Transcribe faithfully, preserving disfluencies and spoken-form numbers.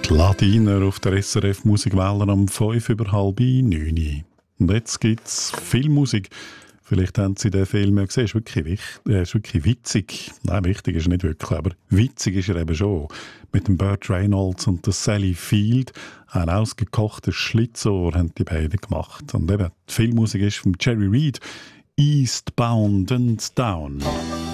Die Ladiner auf der S R F Musikwelle am fünf über halb neun. Und jetzt gibt es viel Musik. Vielleicht haben Sie den Film ja gesehen. Er ist wirklich, wichtig, er ist wirklich witzig. Nein, wichtig ist er nicht wirklich, aber witzig ist er eben schon. Mit dem Burt Reynolds und der Sally Field. Ein ausgekochtes Schlitzohr haben die beiden gemacht. Und eben, die Filmmusik ist von Jerry Reed. Eastbound and Down.